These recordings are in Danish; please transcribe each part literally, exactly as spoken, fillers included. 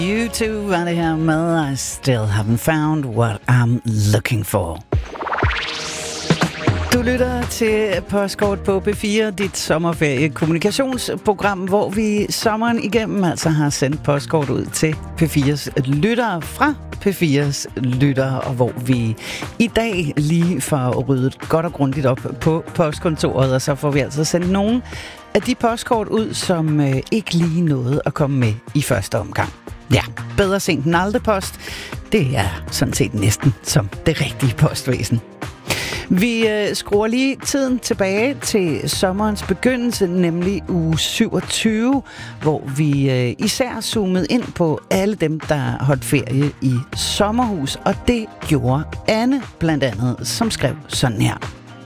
You two var det her med I Still Haven't Found What I'm Looking For. Du lytter til Postkort på P fire, dit sommerferie-kommunikationsprogram, hvor vi sommeren igennem altså har sendt postkort ud til P fires lyttere fra P fires lyttere, og hvor vi i dag lige får ryddet godt og grundigt op på postkontoret, og så får vi altså sendt nogle af de postkort ud, som øh, ikke lige nåede at komme med i første omgang. Ja, bedre sent end aldrig post. Det er sådan set næsten som det rigtige postvæsen. Vi øh, skruer lige tiden tilbage til sommerens begyndelse, nemlig uge syvogtyve, hvor vi øh, især zoomede ind på alle dem, der holdt ferie i sommerhus. Og det gjorde Anne blandt andet, som skrev sådan her.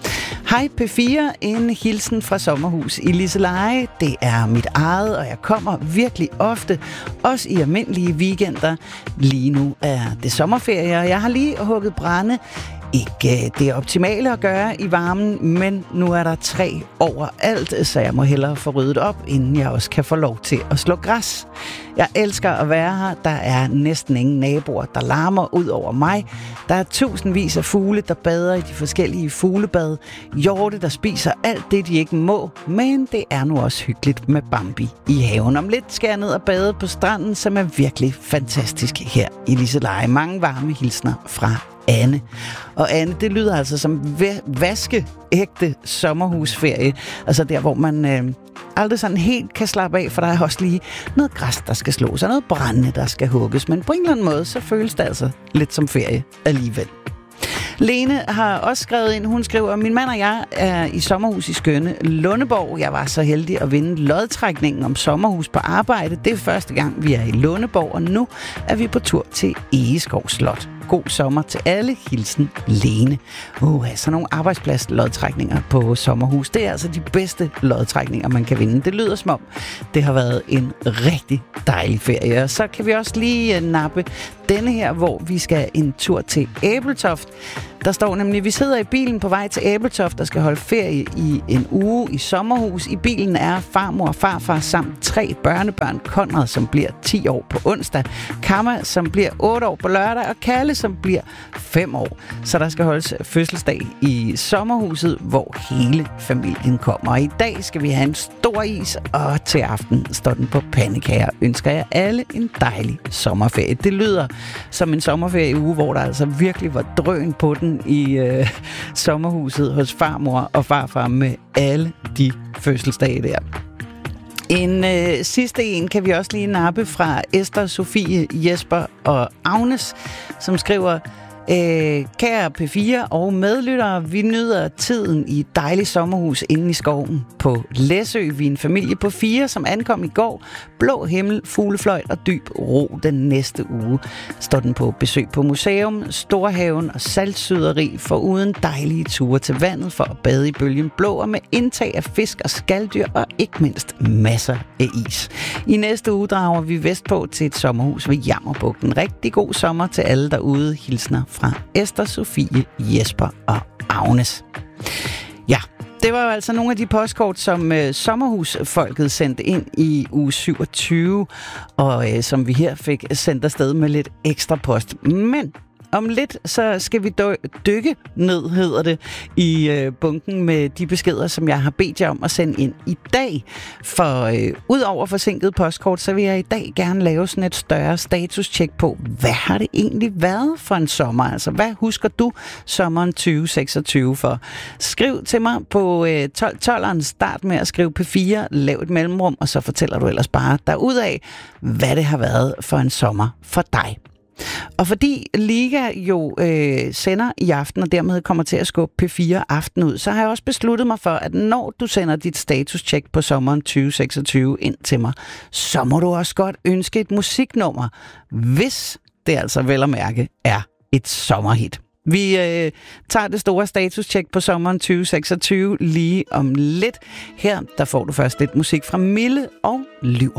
Hej P fire, en hilsen fra sommerhus i Liseleje. Det er mit eget, og jeg kommer virkelig ofte, også i almindelige weekender. Lige nu er det sommerferie, og jeg har lige hugget brænde. Ikke det optimale at gøre i varmen, men nu er der træ overalt, så jeg må hellere få ryddet op, inden jeg også kan få lov til at slå græs. Jeg elsker at være her. Der er næsten ingen naboer, der larmer ud over mig. Der er tusindvis af fugle, der bader i de forskellige fuglebad. Hjorte, der spiser alt det, de ikke må. Men det er nu også hyggeligt med Bambi i haven. Om lidt skal jeg ned og bade på stranden, som er virkelig fantastisk her i Liseleje. Mange varme hilsner fra Anne. Og Anne, det lyder altså som vaskeægte sommerhusferie. Altså der, hvor man øh, aldrig sådan helt kan slappe af, for der er også lige noget græs, der skal slås, og noget brænde, der skal hugges. Men på en eller anden måde, så føles det altså lidt som ferie alligevel. Lene har også skrevet ind, hun skriver, min mand og jeg er i sommerhus i skønne Lundeborg. Jeg var så heldig at vinde lodtrækningen om sommerhus på arbejde. Det er første gang, vi er i Lundeborg, og nu er vi på tur til Egeskov Slot. God sommer til alle. Hilsen Lene. Uh, sådan nogle arbejdspladslodtrækninger på sommerhus. Det er altså de bedste lodtrækninger, man kan vinde. Det lyder som om, det har været en rigtig dejlig ferie. Og så kan vi også lige nappe denne her, hvor vi skal en tur til Ebeltoft. Der står nemlig, vi sidder i bilen på vej til Ebeltoft, der skal holde ferie i en uge i sommerhus. I bilen er farmor og farfar samt tre børnebørn. Konrad, som bliver ti år på onsdag. Kamma, som bliver otte år på lørdag. Og Kalle, som bliver fem år. Så der skal holdes fødselsdag i sommerhuset, hvor hele familien kommer. Og i dag skal vi have en stor is, og til aften står den på pandekager. Ønsker jeg alle en dejlig sommerferie. Det lyder som en sommerferieuge, hvor der altså virkelig var drøn på den i øh, sommerhuset hos farmor og farfar med alle de fødselsdage der. En øh, sidste en kan vi også lige nappe fra Esther, Sofie, Jesper og Agnes, som skriver, Øh, kære P fire og medlyttere, vi nyder tiden i et dejligt sommerhus inde i skoven på Læsø. Vi er en familie på fire, som ankom i går. Blå himmel, fuglefløjt og dyb ro den næste uge. Står den på besøg på museum, Storhaven og saltsyderi, for uden dejlige ture til vandet for at bade i bølgen blå, og med indtag af fisk og skalddyr og ikke mindst masser af is. I næste uge drager vi vestpå til et sommerhus ved Jammerbugten. Rigtig god sommer til alle derude. Hilsner fra Esther, Sofie, Jesper og Agnes. Ja, det var jo altså nogle af de postkort, som øh, sommerhusfolket sendte ind i uge syvogtyve, og øh, som vi her fik sendt afsted med lidt ekstra post. Men om lidt, så skal vi dø- dykke ned, hedder det, i øh, bunken med de beskeder, som jeg har bedt jer om at sende ind i dag. For øh, ud over forsinket postkort, så vil jeg i dag gerne lave sådan et større status-check på, hvad har det egentlig været for en sommer? Altså, hvad husker du sommeren tyve seksogtyve for? Skriv til mig på øh, tolv tolveren, start med at skrive P fire, lav et mellemrum, og så fortæller du ellers bare derudaf, hvad det har været for en sommer for dig. Og fordi Liga jo øh, sender i aften, og dermed kommer til at skubbe P fire aften ud, så har jeg også besluttet mig for, at når du sender dit status-check på sommeren tyve seksogtyve ind til mig, så må du også godt ønske et musiknummer, hvis det altså vel at mærke er et sommerhit. Vi øh, tager det store status-check på sommeren tyve seksogtyve lige om lidt. Her der får du først lidt musik fra Mille og Lyv.